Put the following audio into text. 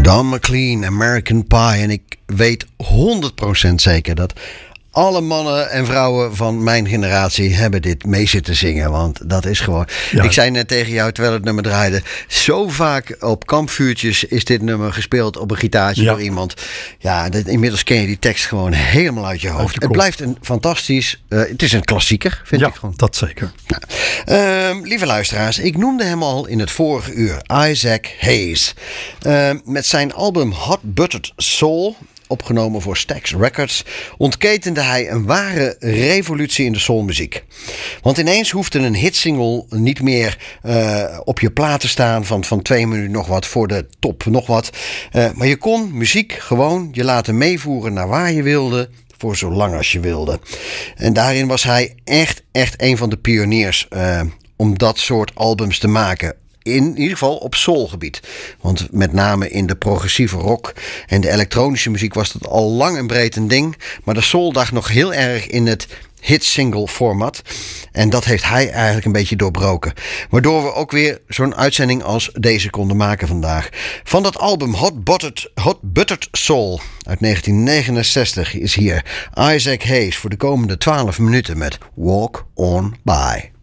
Don McLean, American Pie. En ik weet 100% zeker dat alle mannen en vrouwen van mijn generatie hebben dit mee zitten zingen. Want dat is gewoon... Ja. Ik zei net tegen jou, terwijl het nummer draaide... zo vaak op kampvuurtjes is dit nummer gespeeld op een gitaartje door iemand. Ja, inmiddels ken je die tekst gewoon helemaal uit je hoofd. Het blijft een fantastisch... het is een klassieker, vind ik gewoon. Dat zeker. Nou, lieve luisteraars, ik noemde hem al in het vorige uur. Isaac Hayes. Met zijn album Hot Buttered Soul... opgenomen voor Stax Records, ontketende hij een ware revolutie in de soulmuziek. Want ineens hoefde een hitsingle niet meer op je plaat te staan van 2 minuten nog wat voor de top nog wat. Maar je kon muziek gewoon je laten meevoeren naar waar je wilde, voor zo lang als je wilde. En daarin was hij echt een van de pioniers om dat soort albums te maken. In ieder geval op soulgebied. Want met name in de progressieve rock en de elektronische muziek was dat al lang en breed een ding. Maar de soul dacht nog heel erg in het hit-single format. En dat heeft hij eigenlijk een beetje doorbroken. Waardoor we ook weer zo'n uitzending als deze konden maken vandaag. Van dat album Hot Buttered Soul uit 1969 is hier Isaac Hayes voor de komende 12 minuten met Walk On By.